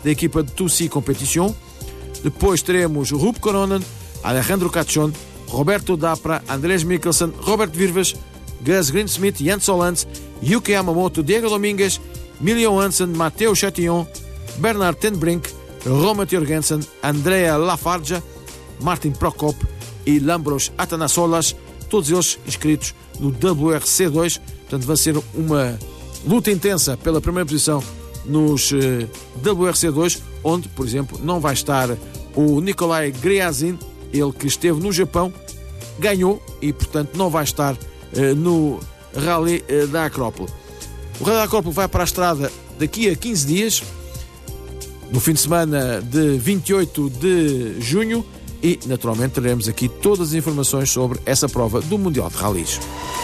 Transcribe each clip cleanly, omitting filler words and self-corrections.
da equipa de Tussi Competition. Depois teremos Rup Koronen, Alejandro Cachon, Roberto Dapra, Andrés Mikkelsen, Robert Virves, Gus Greensmith, Jens Solans, Yuki Yamamoto, Diego Domingues, Emilio Hansen, Matteo Chatillon, Bernard Tenbrink, Roman Jorgensen, Andrea Lafarge, Martin Prokop e Lambros Atanassolas, todos eles inscritos no WRC2. Portanto, vai ser uma luta intensa pela primeira posição nos WRC2, onde, por exemplo, não vai estar o Nikolai Gryazin, ele que esteve no Japão, ganhou e, portanto, não vai estar no Rally da Acrópole. O Rally da Acrópole vai para a estrada daqui a 15 dias, no fim de semana de 28 de junho, e, naturalmente, teremos aqui todas as informações sobre essa prova do Mundial de Rallys.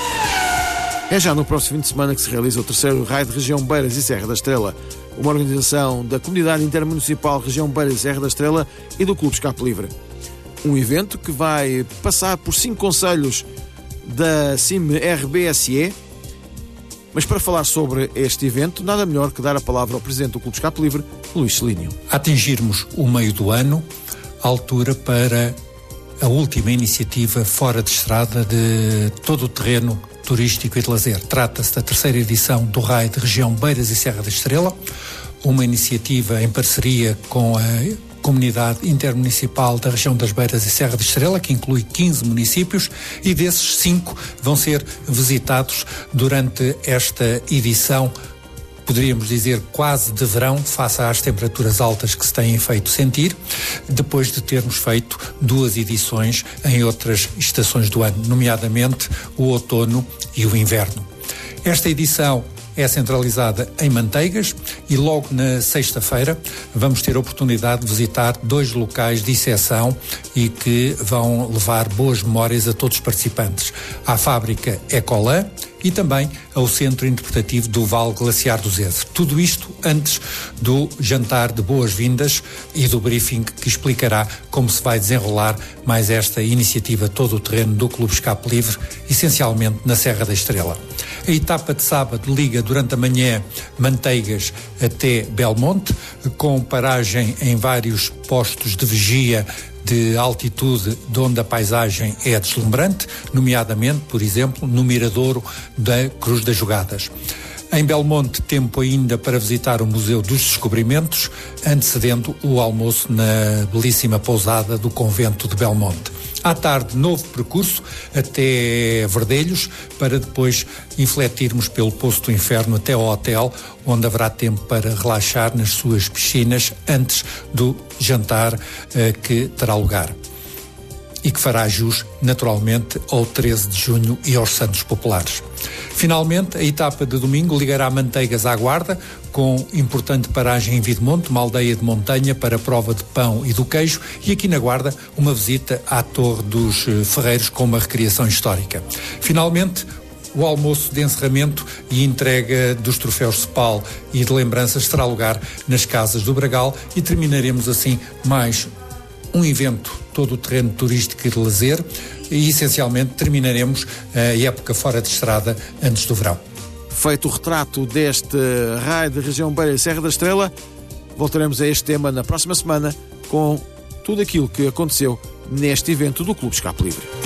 É já no próximo fim de semana que se realiza o terceiro Raio de Região Beiras e Serra da Estrela, uma organização da Comunidade Intermunicipal Região Beiras e Serra da Estrela e do Clube Escape Livre. Um evento que vai passar por 5 concelhos da CIM-RBSE, mas para falar sobre este evento, nada melhor que dar a palavra ao Presidente do Clube Escape Livre, Luís Celínio. Atingirmos o meio do ano, a altura para a última iniciativa fora de estrada de todo o terreno turístico e de lazer. Trata-se da terceira edição do Raio de Região Beiras e Serra da Estrela, uma iniciativa em parceria com a Comunidade Intermunicipal da Região das Beiras e Serra da Estrela, que inclui 15 municípios, e desses 5 vão ser visitados durante esta edição, poderíamos dizer quase de verão, face às temperaturas altas que se têm feito sentir, depois de termos feito 2 edições em outras estações do ano, nomeadamente o outono e o inverno. Esta edição é centralizada em Manteigas e logo na sexta-feira vamos ter a oportunidade de visitar 2 locais de exceção e que vão levar boas memórias a todos os participantes. À fábrica Ecolã e também ao Centro Interpretativo do Vale Glaciar do Zezer. Tudo isto antes do jantar de boas-vindas e do briefing que explicará como se vai desenrolar mais esta iniciativa todo o terreno do Clube Escape Livre, essencialmente na Serra da Estrela. A etapa de sábado liga durante a manhã Manteigas até Belmonte, com paragem em vários postos de vigia de altitude de onde a paisagem é deslumbrante, nomeadamente, por exemplo, no miradouro da Cruz das Jogadas. Em Belmonte, tempo ainda para visitar o Museu dos Descobrimentos, antecedendo o almoço na belíssima pousada do Convento de Belmonte. À tarde, novo percurso até Verdelhos, para depois infletirmos pelo Poço do Inferno até ao hotel, onde haverá tempo para relaxar nas suas piscinas antes do jantar que terá lugar. E que fará jus, naturalmente, ao 13 de junho e aos Santos Populares. Finalmente, a etapa de domingo ligará Manteigas à Guarda, com importante paragem em Videmonte, uma aldeia de montanha para a prova de pão e do queijo, e aqui na Guarda uma visita à Torre dos Ferreiros com uma recriação histórica. Finalmente, o almoço de encerramento e entrega dos troféus Cepal e de lembranças terá lugar nas Casas do Bragal e terminaremos assim mais um evento todo o terreno turístico e de lazer e essencialmente terminaremos a época fora de estrada antes do verão. Feito o retrato deste Raio de Região Beira e Serra da Estrela, voltaremos a este tema na próxima semana com tudo aquilo que aconteceu neste evento do Clube Escape Livre.